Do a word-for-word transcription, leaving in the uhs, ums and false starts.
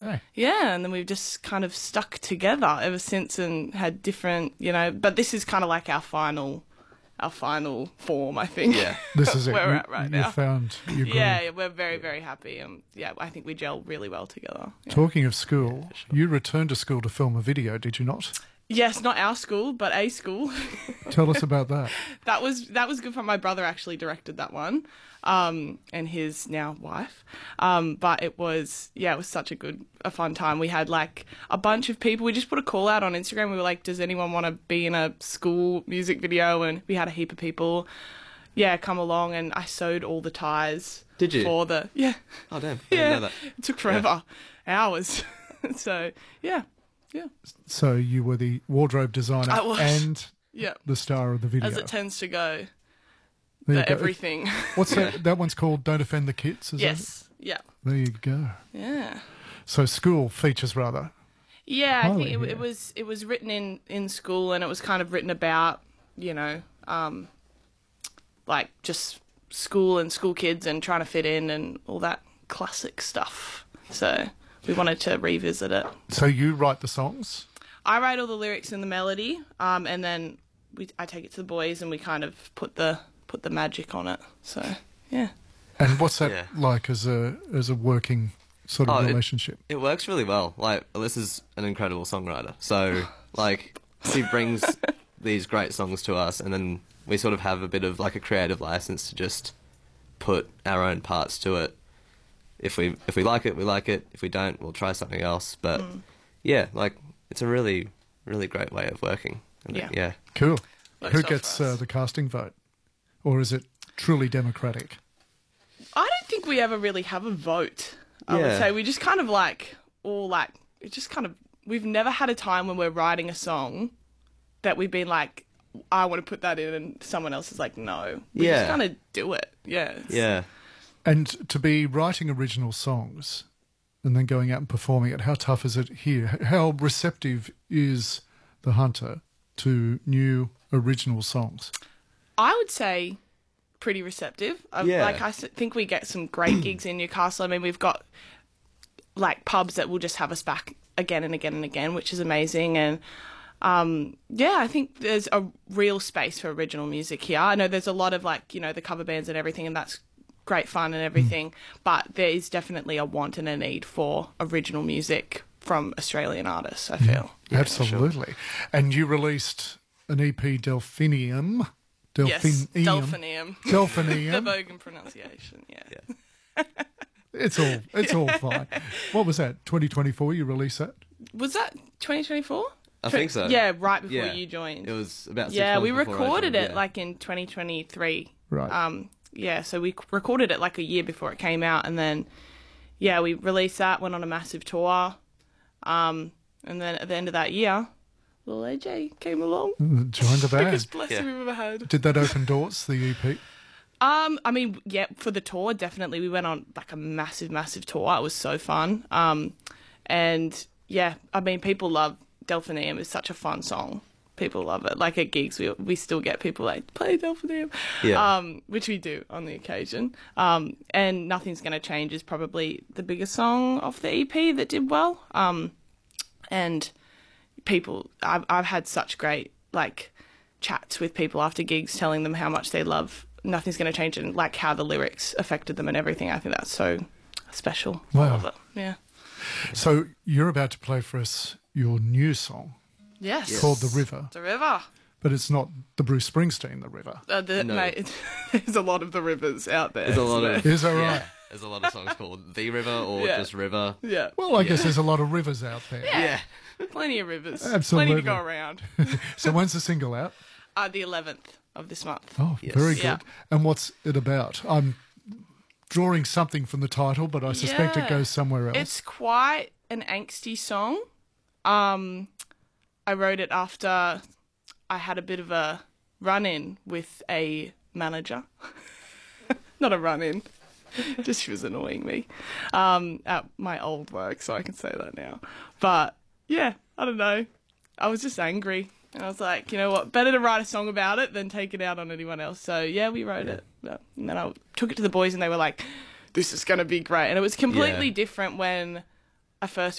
Okay. Yeah, and then we've just kind of stuck together ever since and had different, you know, but this is kind of like our final our final form, I think. Yeah. This is it. Where we're you, at right you now. found your groove. Yeah, yeah, we're very, very happy. Um, yeah, I think we gel really well together. Yeah. Talking of school, Yeah, sure. you returned to school to film a video, did you not? Yes, not our school, but a school. Tell us about that. that was that was good fun. My brother actually directed that one, um, and his now wife. Um, but it was yeah, it was such a good, a fun time. We had like a bunch of people. We just put a call out on Instagram. We were like, "Does anyone want to be in a school music video?" And we had a heap of people. Yeah, come along, and I sewed all the ties. Did you? For the yeah. Oh, damn. I Yeah, didn't know that. it took forever, hours. So yeah, yeah, So you were the wardrobe designer I was. and yeah. the star of the video. As it tends to go, There you the go. everything. What's that? That one's called "Don't Offend the Kids." Is Yes, yeah, That? There you go. yeah. So school features rather. Yeah, I Highly, think it, yeah. it was it was written in, in school, and it was kind of written about, you know, um, like just school and school kids and trying to fit in and all that classic stuff. So we wanted to revisit it. So you write the songs. I write all the lyrics and the melody, um, and then we I take it to the boys and we kind of put the put the magic on it. So yeah, And what's that Yeah. like as a as a working sort of Oh, it- relationship? It works really well. Like, Alyssa's an incredible songwriter. So, like, she brings these great songs to us, and then we sort of have a bit of, like, a creative license to just put our own parts to it. If we if we like it, we like it. If we don't, we'll try something else. But, yeah, like, it's a really, really great way of working. And it- Yeah. yeah. Cool. Works Who well gets for us. uh, the casting vote, or is it truly democratic? I don't think we ever really have a vote. I would Yeah. say we just kind of like all like it just kind of we've never had a time when we're writing a song that we've been like, I want to put that in, and someone else is like, no. We Yeah. just kind of do it. Yeah. It's- Yeah. And to be writing original songs and then going out and performing it, how tough is it here? H- How receptive is the Hunter to new original songs? I would say pretty receptive. I, Yeah. Like I s- think we get some great gigs in Newcastle. I mean, we've got like pubs that will just have us back again and again and again, which is amazing. And um, yeah, I think there's a real space for original music here. I know there's a lot of like, you know, the cover bands and everything, and that's great fun and everything, but there is definitely a want and a need for original music from Australian artists, I feel. Yeah, for sure. Absolutely. And you released an E P, Delphinium. Yes, Delphinium. Delphinium. the Delphinium. Bogan pronunciation, yeah. Yeah. It's all it's all fine. What was that? twenty twenty-four you released that? Was that twenty twenty-four? I think so. Yeah, right before Yeah. you joined. It was about six Yeah, months we before I recorded joined, it yeah. like in twenty twenty-three. Right. Um, yeah, so we c- recorded it like a year before it came out, and then yeah, we released that, went on a massive tour, um, and then at the end of that year, little A J came along. Joined the band. Biggest blessing Yeah. we've ever had. Did that open doors, the E P? Um, I mean, yeah, for the tour, definitely. We went on like a massive, massive tour. It was so fun. Um, and yeah, I mean, people love Delphinium. It's such a fun song. People love it. Like at gigs, we we still get people like, play Delphinium, Yeah. um, which we do on the occasion. Um, and Nothing's Gonna Change is probably the biggest song off the E P that did well. Um, and people, I've I've had such great like chats with people after gigs, telling them how much they love Nothing's Gonna Change and like how the lyrics affected them and everything. I think that's so special. I Wow. love it. Yeah. So you're about to play for us your new song Yes. called The River, The River. but it's not the Bruce Springsteen The River. Uh, the, No. Mate, there's a lot of the rivers out there. There's a lot isn't of there? Is that yeah, right? There's a lot of songs called The River or Yeah. just River. Yeah. Well, I guess there's a lot of rivers out there. Yeah. Plenty of rivers. Absolutely. Plenty to go around. So when's the single out? Uh, the eleventh of this month. Oh, Yes. very good. Yeah. And what's it about? I'm drawing something from the title, but I suspect it Yeah. goes somewhere else. It's quite an angsty song. Um, I wrote it after I had a bit of a run-in with a manager. Not a run-in. Just she was annoying me um, at my old work, so I can say that now. But, yeah, I don't know. I was just angry. And I was like, you know what, better to write a song about it than take it out on anyone else. So, yeah, we wrote it. Yeah. And then I took it to the boys and they were like, this is going to be great. And it was completely Yeah. different when I first